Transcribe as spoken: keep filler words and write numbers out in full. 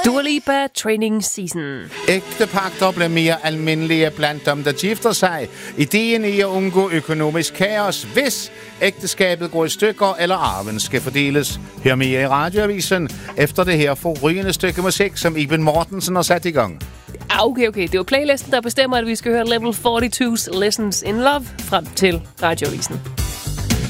Dua Lipa, Training Season. Ægtepagter bliver mere almindelige blandt dem, der gifter sig. Ideen i at undgå økonomisk kaos, hvis ægteskabet går i stykker, eller arven skal fordeles. Hør mere i Radioavisen efter det her forrygende stykke musik, som Iben Mortensen har sat i gang. Ah, okay, okay. Det var playlisten, der bestemmer, at vi skal høre Level fireogfyrre's Lessons in Love frem til Radioavisen.